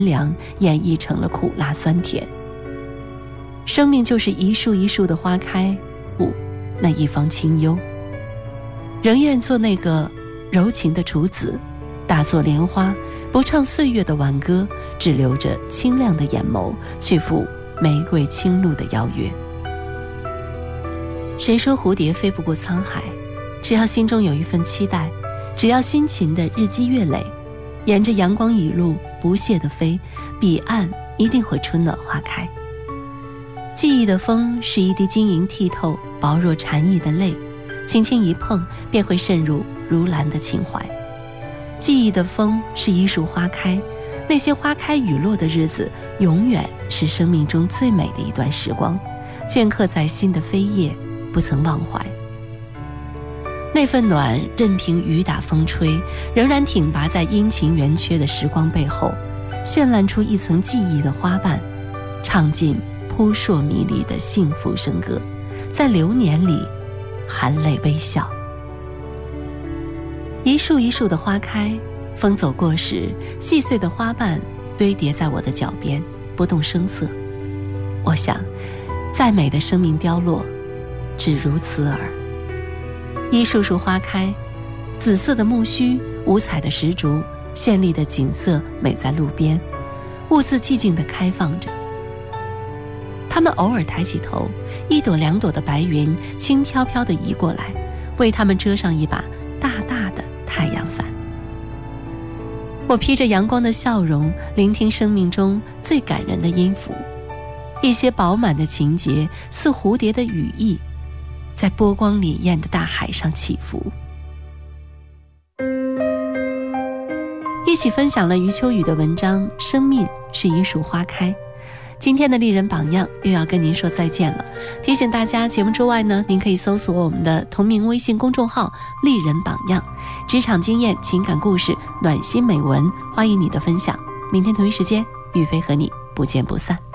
凉演绎成了苦辣酸甜。生命就是一树一树的花开，那一方清幽。仍愿做那个柔情的处子，大作莲花，不唱岁月的挽歌，只留着清亮的眼眸，去赴玫瑰清露的邀约。谁说蝴蝶飞不过沧海？只要心中有一份期待，只要辛勤的日积月累，沿着阳光雨露不懈地飞，彼岸一定会春暖花开。记忆的风是一滴晶莹剔透、薄若蝉翼的泪，轻轻一碰便会渗入如兰的情怀。记忆的风是一树花开，那些花开雨落的日子，永远是生命中最美的一段时光，镌刻在心的扉页，不曾忘怀。那份暖，任凭雨打风吹，仍然挺拔在阴晴圆缺的时光背后，绚烂出一层记忆的花瓣，唱尽扑朔迷离的幸福笙歌，在流年里含泪微笑。一树一树的花开，风走过时，细碎的花瓣堆叠在我的脚边，不动声色。我想，再美的生命凋落，只如此耳。一树树花开，紫色的木须，五彩的石竹，绚丽的景色美在路边，兀自寂静地开放着。他们偶尔抬起头，一朵两朵的白云轻飘飘地移过来，为他们遮上一把大大的太阳伞。我披着阳光的笑容，聆听生命中最感人的音符，一些饱满的情节似蝴蝶的羽翼，在波光潋滟的大海上起伏。一起分享了余秋雨的文章《生命是一树花开》。今天的丽人榜样又要跟您说再见了。提醒大家，节目之外呢，您可以搜索我们的同名微信公众号丽人榜样，职场经验、情感故事、暖心美文，欢迎你的分享。明天同一时间，玉飞和你不见不散。